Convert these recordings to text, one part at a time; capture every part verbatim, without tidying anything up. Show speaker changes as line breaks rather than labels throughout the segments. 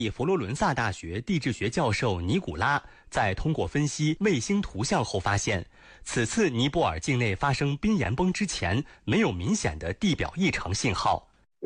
佛罗伦萨大学地质学教授尼古拉在通过分析卫星图像后发现，此次尼泊尔境内发生冰岩崩之前，没有明显的地表异常信号。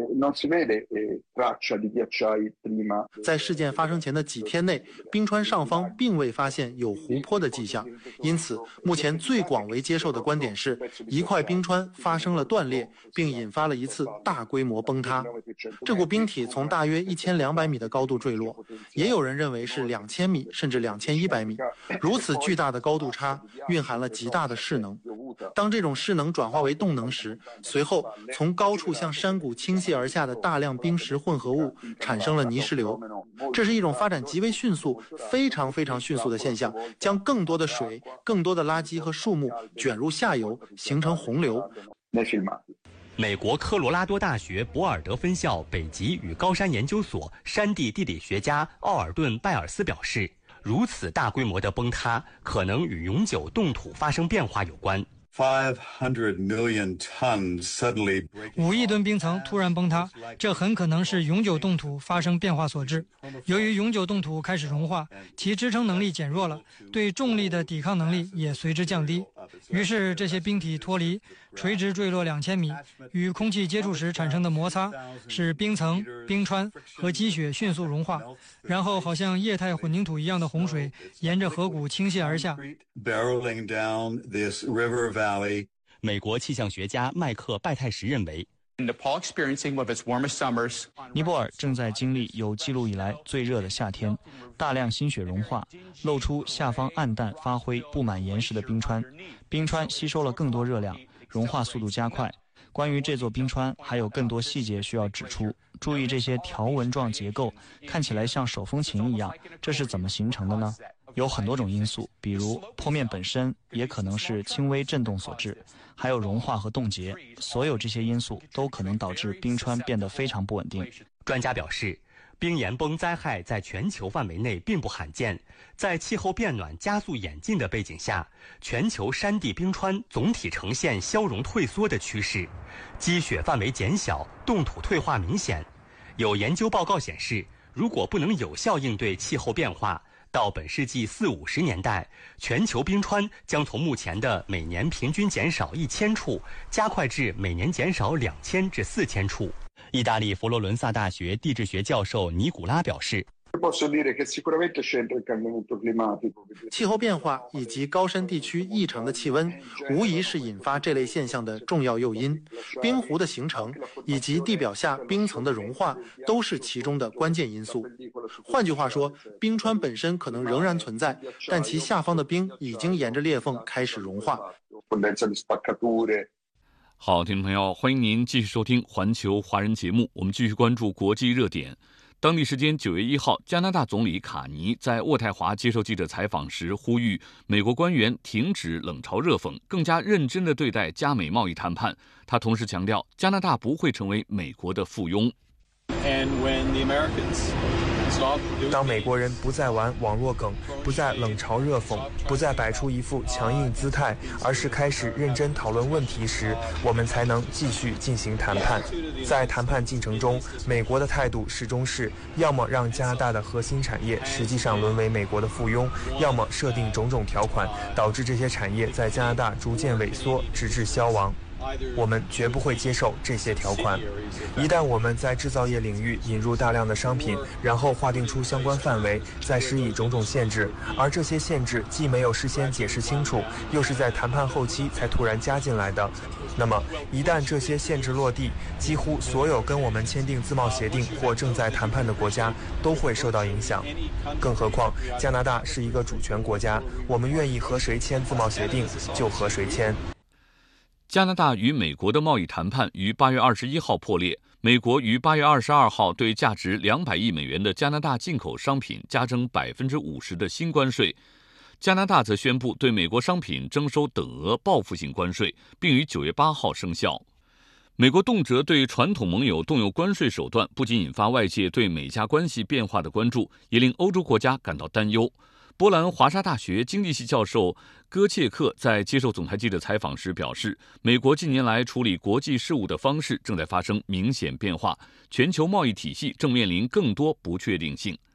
在事件发生前的几天内，冰川上方并未发现有湖泊的迹象，因此目前最广为接受的观点是，一块冰川发生了断裂，并引发了一次大规模崩塌。这股冰体从大约一千两百米的高度坠落，也有人认为是两千米甚至两千一百米。如此巨大的高度差，蕴含了极大的势能。当这种势能转化为动能时，随后从高处向山谷倾泻而下的大量冰石混合物产生了泥石流，这是一种发展极为迅速、非常非常迅速的现象，将更多的水、更多的垃圾和树木卷入下游，形成洪流。
美国科罗拉多大学博尔德分校北极与高山研究所山地地理学家奥尔顿·拜尔斯表示，如此大规模的崩塌可能与永久冻土发生变化有关。
五亿吨冰层突然崩塌，这很可能是永久冻土发生变化所致。由于永久冻土开始融化，其支撑能力减弱了，对重力的抵抗能力也随之降低。于是这些冰体脱离，垂直坠落两千米，与空气接触时产生的摩擦，使冰层、冰川和积雪迅速融化，然后好像液态混凝土一样的洪水沿着河谷倾泻而下。
美国气象学家麦克拜泰什认为，
尼泊尔正在经历有记录以来最热的夏天，大量新雪融化，露出下方暗淡发灰、布满岩石的冰川。冰川吸收了更多热量，融化速度加快。关于这座冰川，还有更多细节需要指出。注意这些条纹状结构，看起来像手风琴一样，这是怎么形成的呢？有很多种因素，比如坡面本身也可能是轻微震动所致，还有融化和冻结，所有这些因素都可能导致冰川变得非常不稳定。
专家表示，冰岩崩灾害在全球范围内并不罕见，在气候变暖加速演进的背景下，全球山地冰川总体呈现消融退缩的趋势，积雪范围减小，冻土退化明显。有研究报告显示，如果不能有效应对气候变化，到本世纪四五十年代，全球冰川将从目前的每年平均减少一千处，加快至每年减少两千至四千处。意大利佛罗伦萨大学地质学教授尼古拉表示，
气候变化以及高山地区异常的气温，无疑是引发这类现象的重要诱因。冰湖的形成以及地表下冰层的融化，都是其中的关键因素。换句话说，冰川本身可能仍然存在，但其下方的冰已经沿着裂缝开始融化。
好，听众朋友，欢迎您继续收听环球华人节目，我们继续关注国际热点。当地时间九月一号，加拿大总理卡尼在渥太华接受记者采访时呼吁美国官员停止冷嘲热讽，更加认真地对待加美贸易谈判。他同时强调，加拿大不会成为美国的附庸。
当美国人不再玩网络梗，不再冷嘲热讽，不再摆出一副强硬姿态，而是开始认真讨论问题时，我们才能继续进行谈判。在谈判进程中，美国的态度始终是要么让加拿大的核心产业实际上沦为美国的附庸，要么设定种种条款，导致这些产业在加拿大逐渐萎缩，直至消亡。我们绝不会接受这些条款。一旦我们在制造业领域引入大量的商品，然后划定出相关范围，再施以种种限制，而这些限制既没有事先解释清楚，又是在谈判后期才突然加进来的，那么一旦这些限制落地，几乎所有跟我们签订自贸协定或正在谈判的国家都会受到影响。更何况加拿大是一个主权国家，我们愿意和谁签自贸协定就和谁签。
加拿大与美国的贸易谈判于八月二十一号破裂，美国于八月二十二号对价值两百亿美元的加拿大进口商品加征百分之五十的新关税，加拿大则宣布对美国商品征收等额报复性关税，并于九月八号生效。美国动辄对传统盟友动用关税手段，不仅引发外界对美加关系变化的关注，也令欧洲国家感到担忧。 波兰华沙大学经济系教授戈切克在接受总台记者采访时表示，美国近年来处理国际事务的方式正在发生明显变化，全球贸易体系正面临更多不确定性。